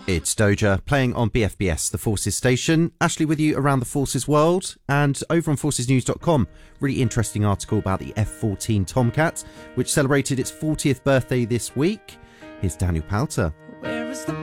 It's Doja playing on BFBS, the Forces station. Ashley with you around the Forces world, and over on forcesnews.com, really interesting article about the F-14 Tomcat, which celebrated its 40th birthday this week. Here's Daniel Powter.